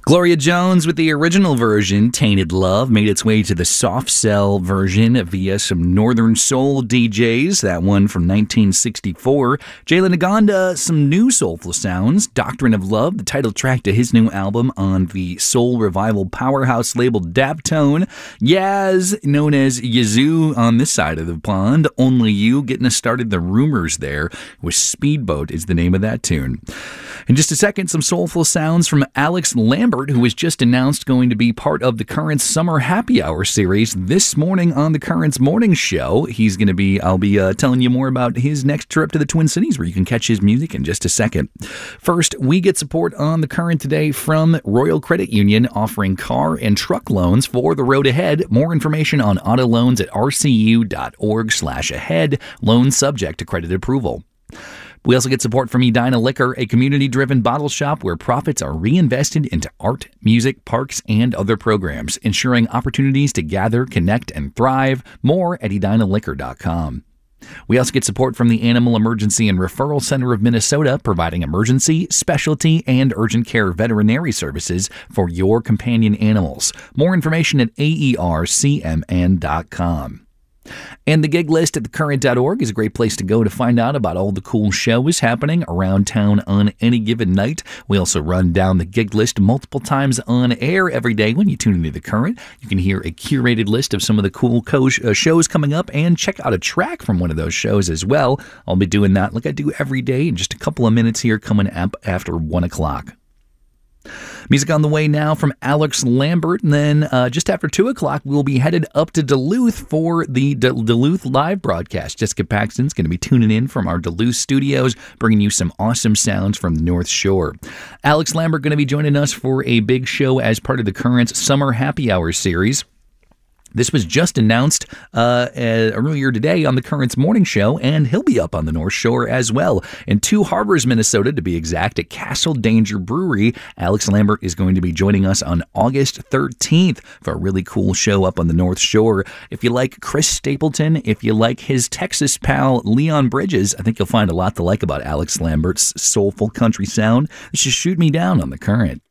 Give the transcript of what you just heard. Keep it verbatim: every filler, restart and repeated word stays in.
Gloria Jones with the original version, Tainted Love, made its way to the soft cell version via some Northern Soul D Js, that one from nineteen sixty-four. Jalen Naganda, some new soulful sounds. Doctrine of Love, the title track to his new album on the soul revival powerhouse label Daptone. Yaz, known as Yazoo on this side of the pond. Only You, getting us started the rumors there with Speedboat is the name of that tune. In just a second, some soulful sounds from Alex Lambert, who was just announced going to be part of the Currents Summer Happy Hour series this morning on the Currents Morning Show. He's going to be, I'll be uh, telling you more about his next trip to the Twin Cities, where you can catch his music in just a second. First, we get support on the Current today from Royal Credit Union, offering car and truck loans for the road ahead. More information on auto loans at rcu.org slash ahead. Loan subject to credit approval. We also get support from Edina Liquor, a community-driven bottle shop where profits are reinvested into art, music, parks, and other programs, ensuring opportunities to gather, connect, and thrive. More at edina liquor dot com. We also get support from the Animal Emergency and Referral Center of Minnesota, providing emergency, specialty, and urgent care veterinary services for your companion animals. More information at A E R C M N dot com. And the gig list at the current dot org is a great place to go to find out about all the cool shows happening around town on any given night. We also run down the gig list multiple times on air every day when you tune into The Current. You can hear a curated list of some of the cool co- uh, shows coming up and check out a track from one of those shows as well. I'll be doing that like I do every day in just a couple of minutes here coming up after one o'clock. Music on the way now from Alex Lambert, and then uh, just after two o'clock, we'll be headed up to Duluth for the D- Duluth live broadcast. Jessica Paxton's going to be tuning in from our Duluth studios, bringing you some awesome sounds from the North Shore. Alex Lambert going to be joining us for a big show as part of the Currents Summer Happy Hour series. This was just announced uh, uh, earlier today on the Currents Morning Show, and he'll be up on the North Shore as well. In Two Harbors, Minnesota, to be exact, at Castle Danger Brewery, Alex Lambert is going to be joining us on August thirteenth for a really cool show up on the North Shore. If you like Chris Stapleton, if you like his Texas pal Leon Bridges, I think you'll find a lot to like about Alex Lambert's soulful country sound. Just shoot me down on the Current.